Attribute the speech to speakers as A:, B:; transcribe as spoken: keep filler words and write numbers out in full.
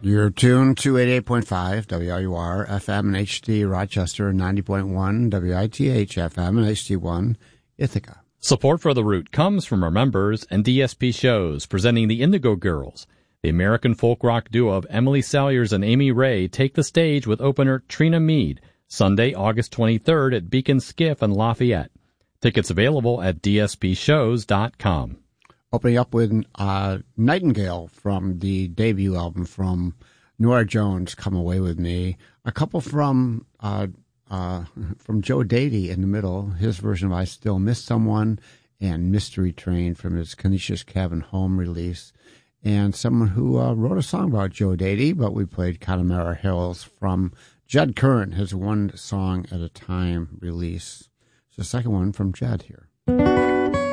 A: You're tuned to eighty-eight point five W R U R F M and H D Rochester, ninety point one W I T H F M and H D one Ithaca.
B: Support for The Root comes from our members and D S P Shows, presenting the Indigo Girls. The American folk rock duo of Emily Salyers and Amy Ray take the stage with opener Trina Mead, Sunday, August twenty-third at Beacon Skiff in Lafayette. Tickets available at d s p shows dot com.
A: Opening up with uh, Nightingale from the debut album from Nora Jones, Come Away With Me. A couple from uh, uh, from Joe Dady in the middle, his version of I Still Miss Someone, and Mystery Train from his Canisius Cabin Home release. And someone who uh, wrote a song about Joe Dady, but we played Connemara Hills from Judd Curran, his One Song at a Time release. It's the second one from Judd here.